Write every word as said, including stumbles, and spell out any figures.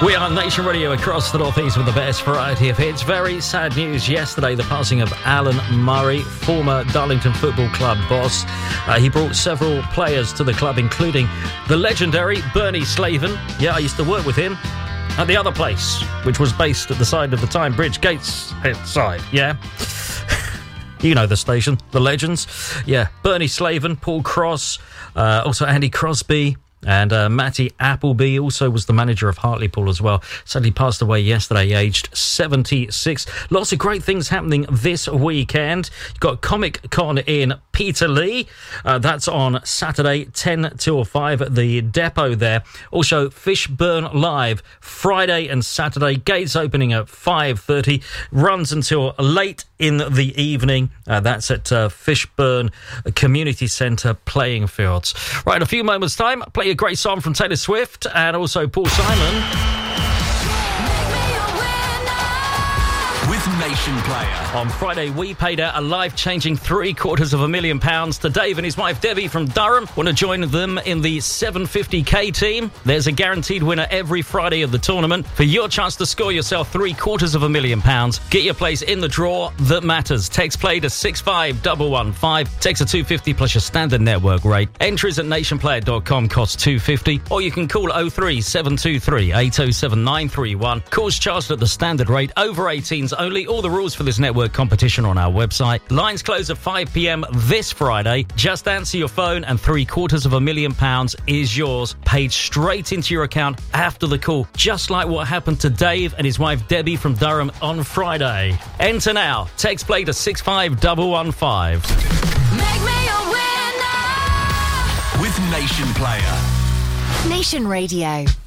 We are Nation Radio across the Northeast with the best variety of hits. Very sad news yesterday, the passing of Alan Murray, former Darlington Football Club boss. Uh, he brought several players to the club, including the legendary Bernie Slaven. Yeah, I used to work with him at the other place, which was based at the side of the Tyne Bridge, Gateshead side, yeah. You know the station, the legends. Yeah, Bernie Slaven, Paul Cross, uh, also Andy Crosby, and uh, Matty Appleby also was the manager of Hartlepool as well. Sadly passed away yesterday, aged seventy-six. Lots of great things happening this weekend. You've got Comic Con in Peterlee. Uh, that's on Saturday, ten till five at the depot there. Also, Fishburn Live, Friday and Saturday. Gates opening at five thirty. Runs until late in the evening. Uh, that's at uh, Fishburn Community Centre playing fields. Right, in a few moments' time, play a great song from Taylor Swift and also Paul Simon. With Nation Player. On Friday, we paid out a life-changing three quarters of a million pounds to Dave and his wife Debbie from Durham. Want to join them in the seven fifty K team? There's a guaranteed winner every Friday of the tournament. For your chance to score yourself three quarters of a million pounds, get your place in the draw that matters. Text play to six five one one five. Text a two fifty plus your standard network rate. Entries at nation player dot com cost two fifty, or you can call oh three seven two three eight oh seven nine three one. Calls charged at the standard rate. Over eighteens only. All the rules for this network competition on our website. Lines close at five p.m. this Friday. Just answer your phone and three quarters of a million pounds is yours, paid straight into your account after the call, just like what happened to Dave and his wife Debbie from Durham on Friday. Enter now. Text play to six five one one five. Make me a winner with Nation Player. Nation Radio.